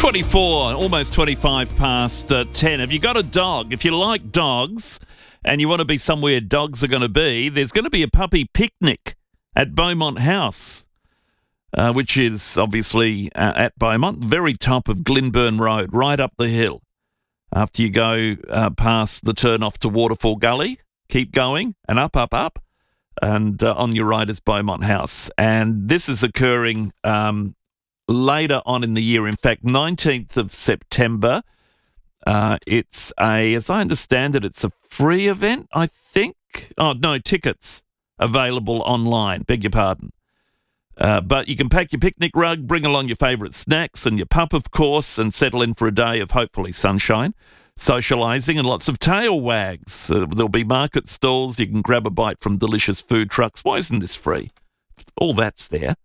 24, almost 25 past 10. Have you got a dog? If you like dogs and you want to be somewhere dogs are going to be, there's going to be a puppy picnic at Beaumont House, which is obviously at Beaumont, very top of Glenburn Road, right up the hill. After you go past the turn off to Waterfall Gully, keep going and up, and on your right is Beaumont House. And this is occurring later on in the year. In fact, 19th of September. It's as I understand it, it's a free event, I think. Oh, no, tickets available online, beg your pardon. But you can pack your picnic rug, bring along your favourite snacks and your pup, of course, and settle in for a day of hopefully sunshine, socialising and lots of tail wags. There'll be market stalls. You can grab a bite from delicious food trucks. Why isn't this free? All that's there.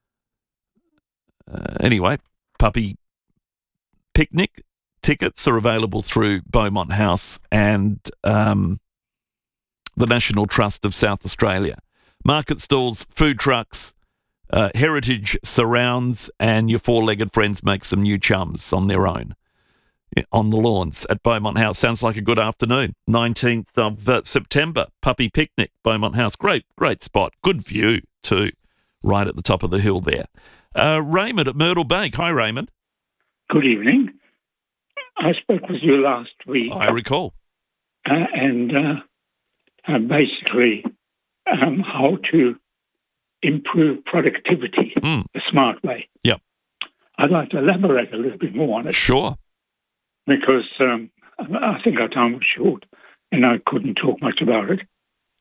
Anyway, puppy picnic tickets are available through Beaumont House and the National Trust of South Australia. Market stalls, food trucks, heritage surrounds, and your four-legged friends make some new chums on their own on the lawns at Beaumont House. Sounds like a good afternoon. 19th of September, puppy picnic, Beaumont House. Great spot. Good view too, right at the top of the hill there. Raymond at Myrtle Bank. Hi, Raymond. Good evening. I spoke with you last week. I recall. And basically how to improve productivity the smart way. Yep. I'd like to elaborate a little bit more on it. Sure. Because I think our time was short and I couldn't talk much about it.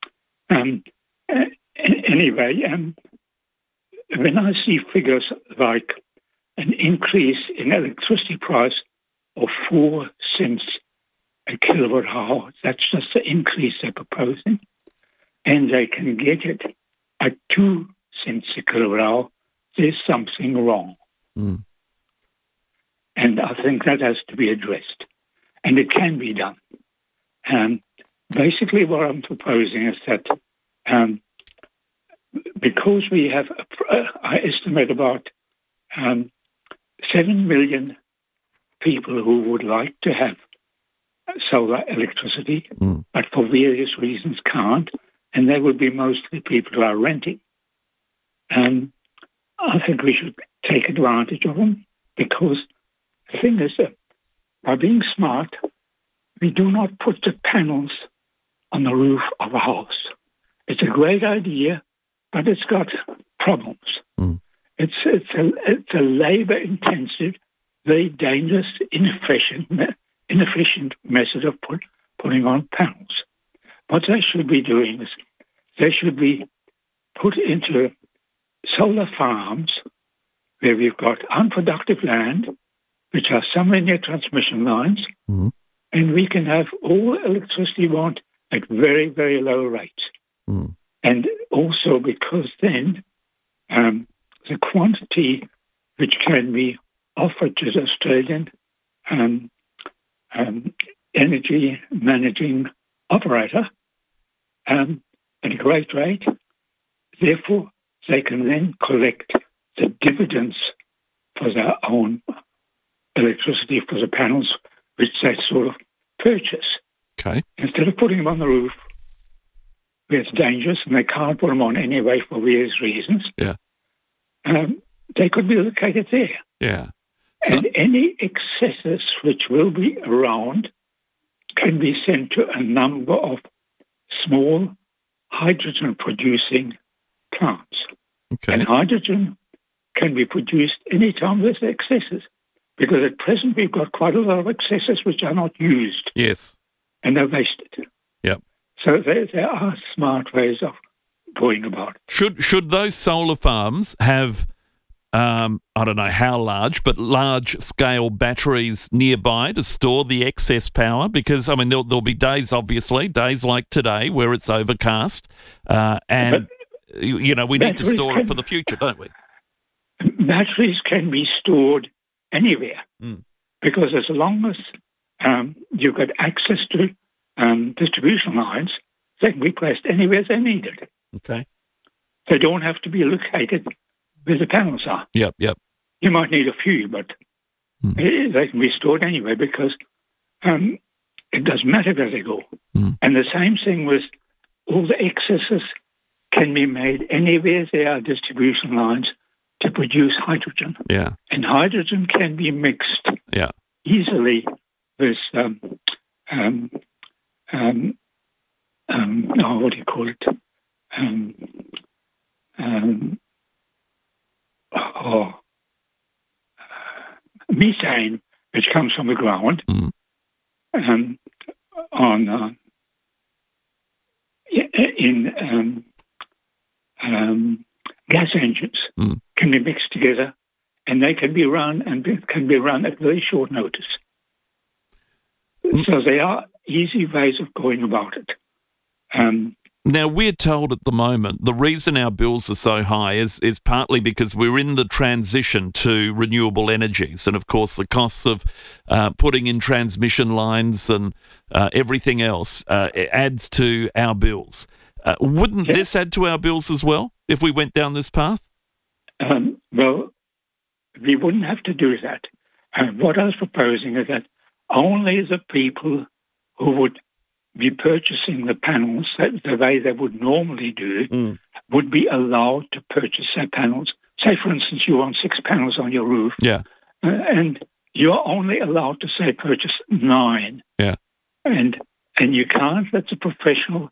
Anyway, when I see figures like an increase in electricity price of 4 cents a kilowatt hour, that's just the increase they're proposing, and they can get it at 2 cents a kilowatt hour, there's something wrong. Mm. And I think that has to be addressed. And it can be done. Basically what I'm proposing is that because we have, I estimate about 7 million people who would like to have solar electricity, but for various reasons can't, and they would be mostly people who are renting. I think we should take advantage of them, because the thing is that by being smart, we do not put the panels on the roof of a house. It's a great idea, but it's got problems. It's a labor-intensive, very dangerous, inefficient method of putting on panels. What they should be doing is they should be put into solar farms where we've got unproductive land, which are somewhere near transmission lines, and we can have all electricity we want at very, very low rates. And also because then the quantity which can be offered to the Australian energy managing operator at a great rate, therefore they can then collect the dividends for their own electricity for the panels which they sort of purchase. Okay. Instead of putting them on the roof where it's dangerous and they can't put them on anyway for various reasons, they could be located there. Yeah. And any excesses which will be around can be sent to a number of small hydrogen-producing plants. Okay. And hydrogen can be produced anytime there's excesses, because at present we've got quite a lot of excesses which are not used. Yes. And they're wasted. Yep. So there are smart ways of going about it. Should those solar farms have, I don't know how large, but large-scale batteries nearby to store the excess power? Because, I mean, there'll be days, obviously, days like today where it's overcast, and, we need to store it for the future, don't we? Batteries can be stored anywhere, because as long as you've got access to distribution lines, they can be placed anywhere they're needed. Okay. They don't have to be located where the panels are. Yep. You might need a few, but They can be stored anywhere because it doesn't matter where they go. And the same thing with all the excesses can be made anywhere there are distribution lines to produce hydrogen. Yeah. And hydrogen can be mixed Yeah. easily with, what do you call it? Methane, which comes from the ground, in gas engines can be mixed together, and they can be run at very short notice. So they are easy ways of going about it. Now, we're told at the moment the reason our bills are so high is partly because we're in the transition to renewable energies. And, of course, the costs of putting in transmission lines and everything else adds to our bills. Wouldn't this add to our bills as well if we went down this path? Well, we wouldn't have to do that. What I was proposing is that only the people who would be purchasing the panels the way they would normally do would be allowed to purchase their panels. Say, for instance, you want 6 panels on your roof, and you're only allowed to, say, purchase 9. Yeah. And you can't let the professional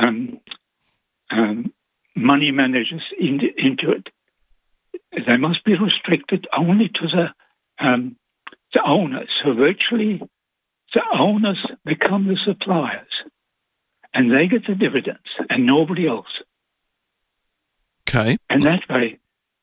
money managers into it. They must be restricted only to the owners. So virtually, the owners become the suppliers, and they get the dividends, and nobody else. Okay. And that way,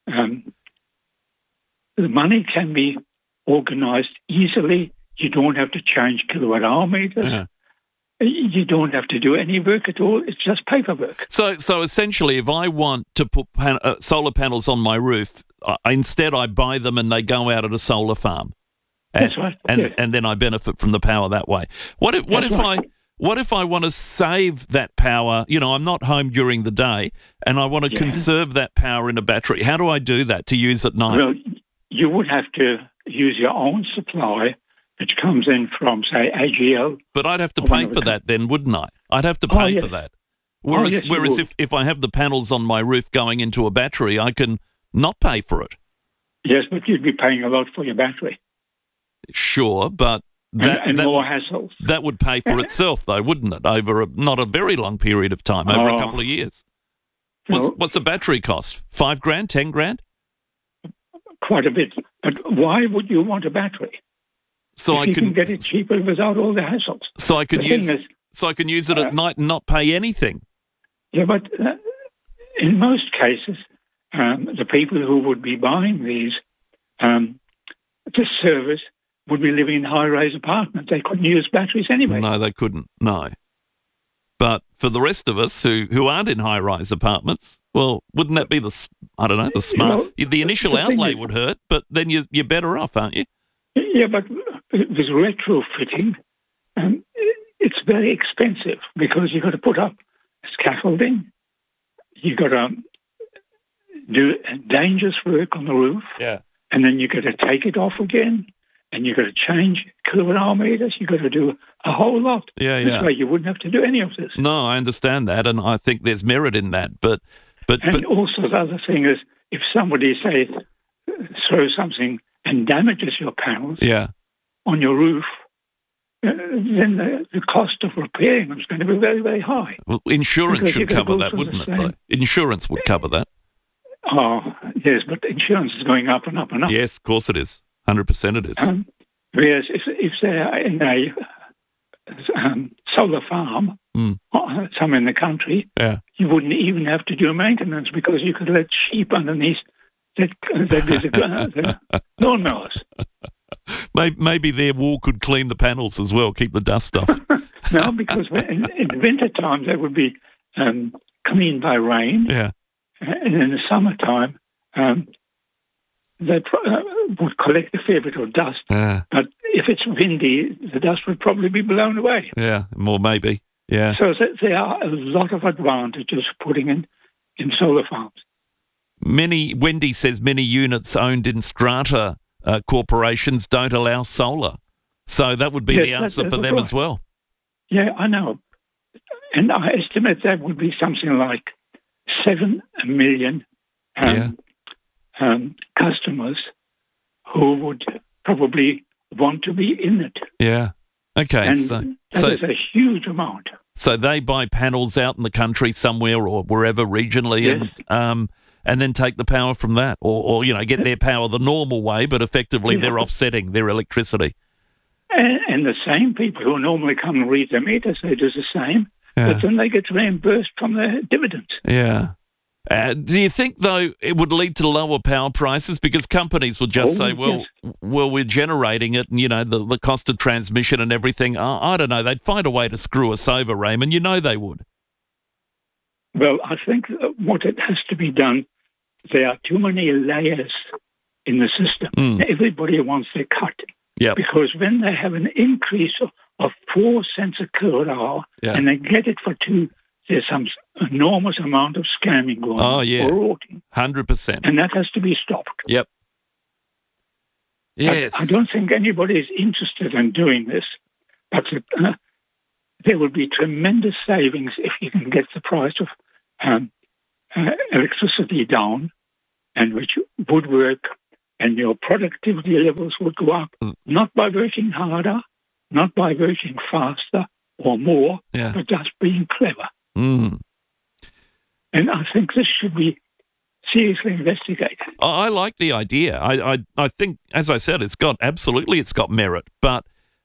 the money can be organised easily. You don't have to change kilowatt-hour meters. Yeah. You don't have to do any work at all. It's just paperwork. So essentially, if I want to put solar panels on my roof, instead I buy them and they go out at a solar farm. That's right. And then I benefit from the power that way. What if I want to save that power? You know, I'm not home during the day and I want to conserve that power in a battery. How do I do that to use at night? Well, you would have to use your own supply, which comes in from, say, AGL. But I'd have to pay for that then, wouldn't I? I'd have to pay for that. Whereas if I have the panels on my roof going into a battery, I can not pay for it. Yes, but you'd be paying a lot for your battery. Sure, but and more hassles. That would pay for itself, though, wouldn't it? Over not a very long period of time, over a couple of years. What's the battery cost? $5,000, $10,000? Quite a bit. But why would you want a battery? So if you can get it cheaper without all the hassles. So I can use it at night and not pay anything. Yeah, but in most cases, the people who would be buying these, this service, would be living in high-rise apartments. They couldn't use batteries anyway. No, they couldn't. No. But for the rest of us who aren't in high-rise apartments, well, wouldn't that be the smart? The initial outlay would hurt, but then you're better off, aren't you? Yeah, but with retrofitting, it's very expensive because you've got to put up scaffolding, you've got to do dangerous work on the roof, and then you've got to take it off again, and you've got to change kilowatt-hour meters. You've got to do a whole lot. This way you wouldn't have to do any of this. No, I understand that, and I think there's merit in that. But also the other thing is, if somebody, say, throws something and damages your panels on your roof, then the cost of repairing them is going to be very, very high. Well, insurance should cover that, wouldn't it, though? Insurance would cover that. Oh, yes, but insurance is going up and up and up. Yes, of course it is. 100% it is. Whereas if they're in a solar farm somewhere in the country, you wouldn't even have to do maintenance because you could let sheep underneath that the lawnmowers. Maybe their wool could clean the panels as well, keep the dust off. No, because in winter time they would be cleaned by rain. Yeah. And in the summertime, they would collect a fair bit of dust. But if it's windy, the dust would probably be blown away. Yeah, more maybe. Yeah. So there are a lot of advantages putting in solar farms. Wendy says many units owned in strata corporations don't allow solar. So that would be Yes, the answer that's for them right. as well. Yeah, I know. And I estimate that would be something like 7 million customers who would probably want to be in it. Yeah. Okay. And So that is a huge amount. so they buy panels out in the country somewhere or wherever regionally, Yes. and then take the power from that, or get their power the normal way, but effectively Yeah. they're offsetting their electricity. And the same people who normally come and read the meters, they do the same, but then they get reimbursed from their dividends. Yeah. Do you think, though, it would lead to lower power prices? Because companies would just say, well, we're generating it, and, the cost of transmission and everything. I don't know. They'd find a way to screw us over, Raymond. You know they would. Well, I think what it has to be done, there are too many layers in the system. Everybody wants their cut. Yep. Because when they have an increase of 4 cents a kilowatt hour and they get it for 2, there's some enormous amount of scamming going on. Oh, yeah. Rorting. 100%. And that has to be stopped. Yep. Yes. I don't think anybody is interested in doing this, but there will be tremendous savings if you can get the price of electricity down, and which would work, and your productivity levels would go up, not by working harder, not by working faster or more, but just being clever. Mm. And I think this should be seriously investigated. I like the idea. I think, as I said, it's got merit. But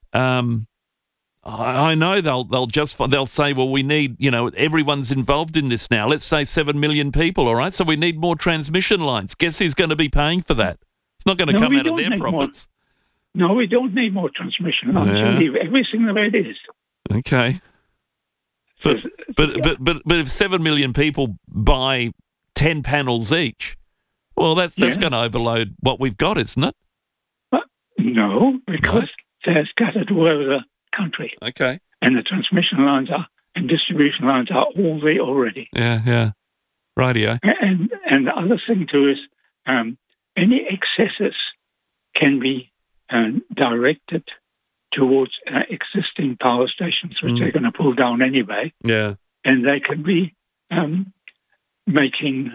I know they'll say, well, we need, everyone's involved in this now. Let's say 7 million people. All right, so we need more transmission lines. Guess who's going to be paying for that? It's not going to come out of their profits. No, we don't need more transmission lines. Yeah. We leave everything the way it is. Okay. But if 7 million people buy 10 panels each, well, that's going to overload what we've got, isn't it? No, because they're scattered all over the country. Okay. And the transmission lines and distribution lines are all there already. Yeah. Rightio. And the other thing too is any excesses can be directed towards existing power stations, which they're going to pull down anyway. Yeah. And they can be making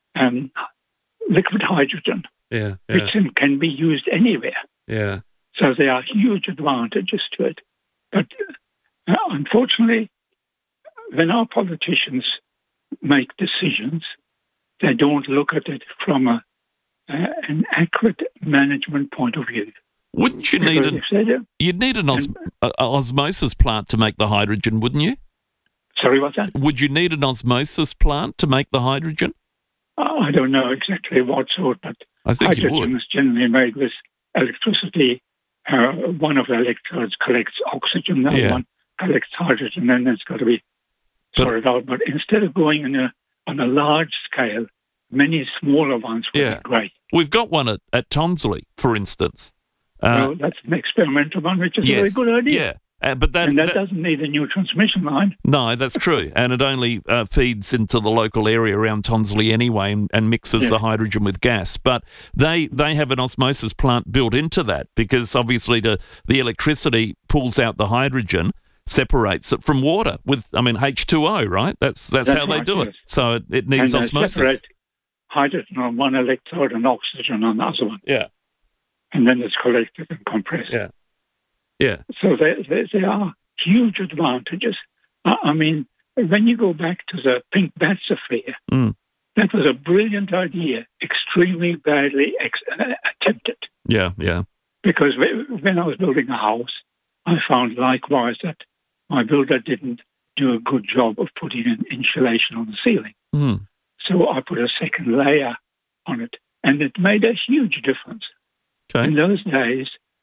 liquid hydrogen, which can be used anywhere. Yeah. So there are huge advantages to it. But unfortunately, when our politicians make decisions, they don't look at it from an accurate management point of view. Wouldn't you need you'd need an osmosis plant to make the hydrogen, wouldn't you? Sorry, what's that? Would you need an osmosis plant to make the hydrogen? I don't know exactly what sort, but I think hydrogen is generally made with electricity. One of the electrodes collects oxygen, the other one collects hydrogen, and it's got to be sorted out. But instead of going on a large scale, many smaller ones would be great. We've got one at Tonsley, for instance. Well, that's an experimental one, which is a very good idea. Yeah, but that doesn't need a new transmission line. No, that's true. And it only feeds into the local area around Tonsley anyway and mixes the hydrogen with gas. But they have an osmosis plant built into that because obviously the electricity pulls out the hydrogen, separates it from water with, H2O, right? That's how they do it. So it needs osmosis. Separate hydrogen on one electrode and oxygen on the other one. Yeah. And then it's collected and compressed. Yeah. So there are huge advantages. When you go back to the Pink Bats affair, that was a brilliant idea, extremely badly attempted. Yeah. Because when I was building a house, I found likewise that my builder didn't do a good job of putting an insulation on the ceiling. So I put a second layer on it, and it made a huge difference. Okay. In those days,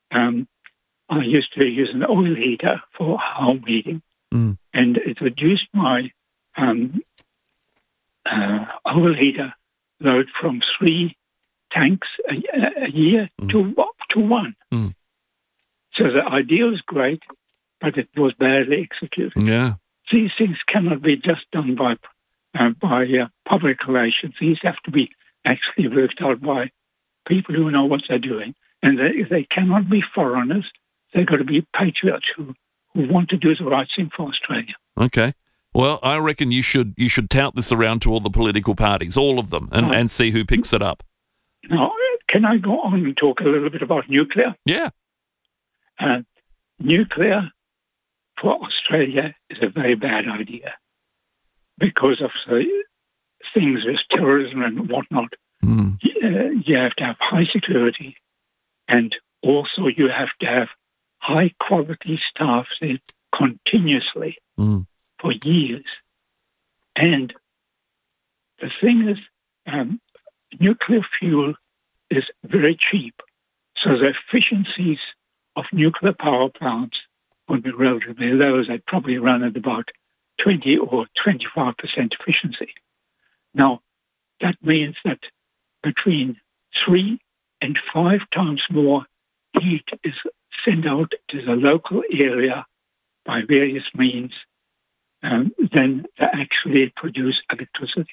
I used to use an oil heater for home heating, and it reduced my oil heater load from 3 tanks a year to 1. So the idea was great, but it was badly executed. Yeah. These things cannot be just done by public relations. These have to be actually worked out by people who know what they're doing. And they cannot be foreigners. They've got to be patriots who want to do the right thing for Australia. Okay. Well, I reckon you should tout this around to all the political parties, all of them, and see who picks it up. Now, can I go on and talk a little bit about nuclear? Yeah. Nuclear for Australia is a very bad idea because of the things with terrorism and whatnot. You have to have high security, and also you have to have high-quality staff there continuously for years. And the thing is, nuclear fuel is very cheap, so the efficiencies of nuclear power plants would be relatively low. They'd probably run at about 20 or 25% efficiency. Now, that means that between 3 and 5 times more heat is sent out to the local area by various means than they actually produce electricity.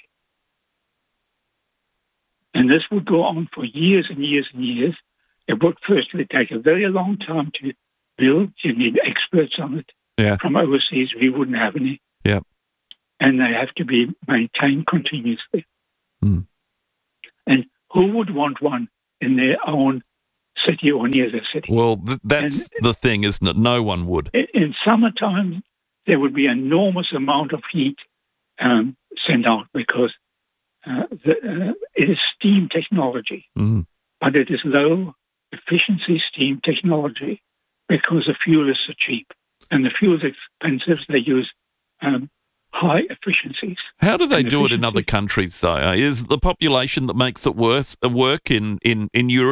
And this would go on for years and years and years. It would firstly take a very long time to build. You need experts on it. Yeah. From overseas, we wouldn't have any. Yeah. And they have to be maintained continuously. And who would want one in their own city or near their city? Well, that's the thing, isn't it? No one would. In summertime, there would be an enormous amount of heat sent out because it is steam technology, but it is low efficiency steam technology because the fuel is so cheap and the fuel is expensive. They use high efficiencies. How do they do it in other countries, though? Is it the population that makes it work in Europe?